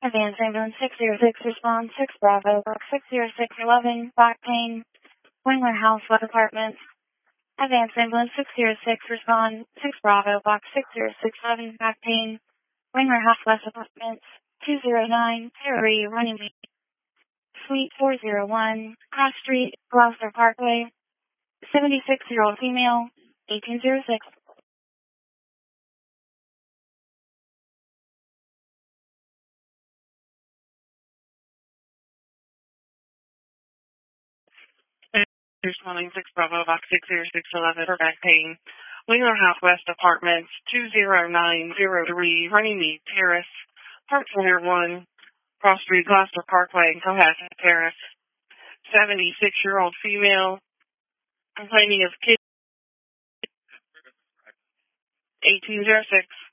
Advance ambulance 606, respond 6 Bravo, 60611, back pain, Wingler House, West Apartments. Advance ambulance 606, respond 6 Bravo, box 6067, back pain, Wingler House, West Apartments, 209, Terry, running Suite 401, Cross Street, Gloucester Parkway, 76-year-old female, 1806. Responding 6 Bravo, box 60611 for back pain. Wingler House West Apartments, 20903, Runnymede Terrace, Part 1, Cross Street, Gloucester Parkway, Cohasset Terrace. 76-year-old female, complaining of kidney, 1806.